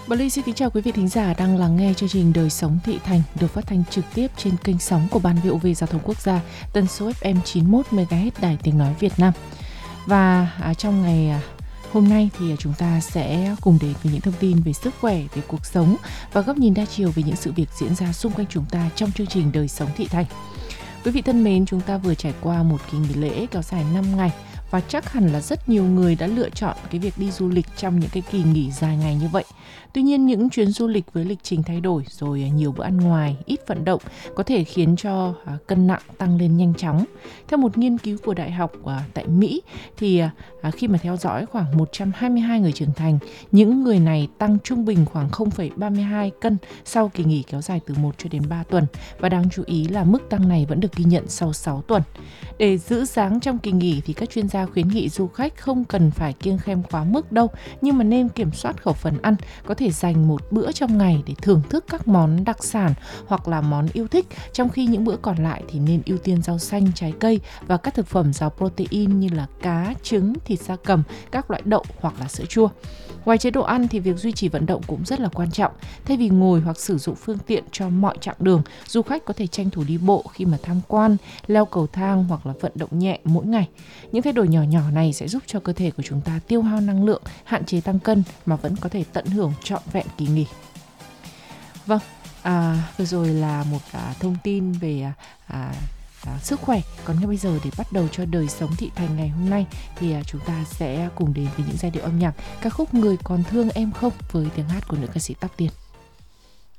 Bảo Ly xin kính chào quý vị thính giả đang lắng nghe chương trình Đời sống thị thành được phát thanh trực tiếp trên kênh sóng của Ban VOV Giao thông Quốc gia, tần số FM 91 MHz Đài Tiếng nói Việt Nam. Và trong ngày hôm nay thì chúng ta sẽ cùng đến với những thông tin về sức khỏe, về cuộc sống và góc nhìn đa chiều về những sự việc diễn ra xung quanh chúng ta trong chương trình Đời sống thị thành. Quý vị thân mến, chúng ta vừa trải qua một kỳ nghỉ lễ kéo dài 5 ngày và chắc hẳn là rất nhiều người đã lựa chọn cái việc đi du lịch trong những cái kỳ nghỉ dài ngày như vậy. Tuy nhiên, những chuyến du lịch với lịch trình thay đổi rồi nhiều bữa ăn ngoài, ít vận động có thể khiến cho cân nặng tăng lên nhanh chóng. Theo một nghiên cứu của Đại học tại Mỹ thì khi mà theo dõi khoảng 122 người trưởng thành, những người này tăng trung bình khoảng 0,32 cân sau kỳ nghỉ kéo dài từ 1 cho đến 3 tuần. Và đáng chú ý là mức tăng này vẫn được ghi nhận sau 6 tuần. Để giữ dáng trong kỳ nghỉ thì các chuyên gia khuyến nghị du khách không cần phải kiêng khem quá mức đâu, nhưng mà nên kiểm soát khẩu phần ăn, có thể dành một bữa trong ngày để thưởng thức các món đặc sản hoặc là món yêu thích, trong khi những bữa còn lại thì nên ưu tiên rau xanh, trái cây và các thực phẩm giàu protein như là cá, trứng, thịt gia cầm, các loại đậu hoặc là sữa chua. Ngoài chế độ ăn thì việc duy trì vận động cũng rất là quan trọng. Thay vì ngồi hoặc sử dụng phương tiện cho mọi chặng đường, du khách có thể tranh thủ đi bộ khi mà tham quan, leo cầu thang hoặc là vận động nhẹ mỗi ngày. Những thay đổi nhỏ nhỏ này sẽ giúp cho cơ thể của chúng ta tiêu hao năng lượng, hạn chế tăng cân mà vẫn có thể tận hưởng trọn vẹn kỳ nghỉ. Vâng, vừa rồi là một thông tin về sức khỏe. Còn ngay bây giờ để bắt đầu cho Đời sống thị thành ngày hôm nay thì chúng ta sẽ cùng đến với những giai điệu âm nhạc ca khúc Người còn thương em không với tiếng hát của nữ ca sĩ Tóc Tiên.